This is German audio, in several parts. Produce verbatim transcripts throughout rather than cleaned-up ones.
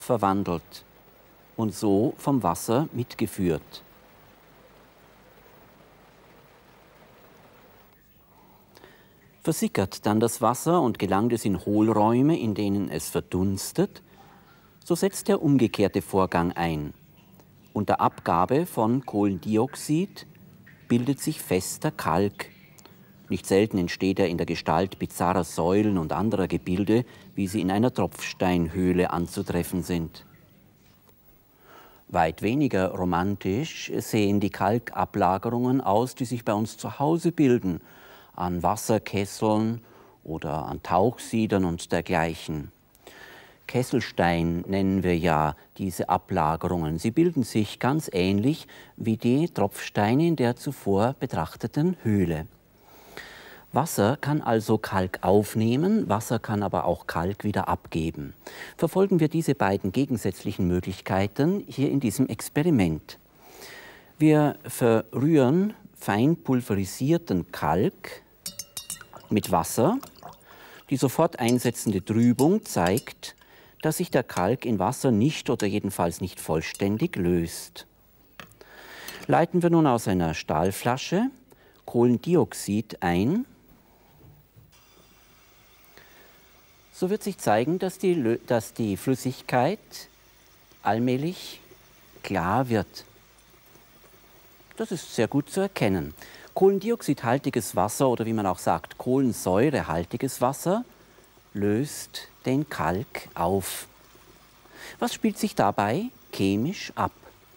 verwandelt und so vom Wasser mitgeführt. Versickert dann das Wasser und gelangt es in Hohlräume, in denen es verdunstet, so setzt der umgekehrte Vorgang ein. Unter Abgabe von Kohlendioxid bildet sich fester Kalk. Nicht selten entsteht er in der Gestalt bizarrer Säulen und anderer Gebilde, wie sie in einer Tropfsteinhöhle anzutreffen sind. Weit weniger romantisch sehen die Kalkablagerungen aus, die sich bei uns zu Hause bilden, an Wasserkesseln oder an Tauchsiedern und dergleichen. Kesselstein nennen wir ja diese Ablagerungen. Sie bilden sich ganz ähnlich wie die Tropfsteine in der zuvor betrachteten Höhle. Wasser kann also Kalk aufnehmen, Wasser kann aber auch Kalk wieder abgeben. Verfolgen wir diese beiden gegensätzlichen Möglichkeiten hier in diesem Experiment. Wir verrühren fein pulverisierten Kalk mit Wasser. Die sofort einsetzende Trübung zeigt, dass sich der Kalk in Wasser nicht oder jedenfalls nicht vollständig löst. Leiten wir nun aus einer Stahlflasche Kohlendioxid ein. So wird sich zeigen, dass die, dass die Flüssigkeit allmählich klar wird. Das ist sehr gut zu erkennen. Kohlendioxidhaltiges Wasser oder wie man auch sagt, kohlensäurehaltiges Wasser löst den Kalk auf. Was spielt sich dabei chemisch ab?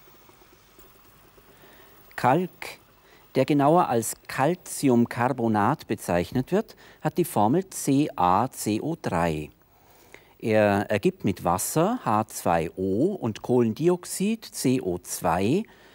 Kalk, der genauer als Calciumcarbonat bezeichnet wird, hat die Formel C a C O drei. Er ergibt mit Wasser H zwei O und Kohlendioxid C O zwei